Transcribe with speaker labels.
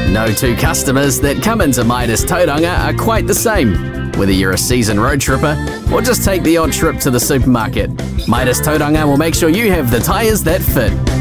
Speaker 1: No two customers that come into Midas Tauranga are quite the same. Whether you're a seasoned road tripper or just take the odd trip to the supermarket, Midas Tauranga will make sure you have the tyres that fit.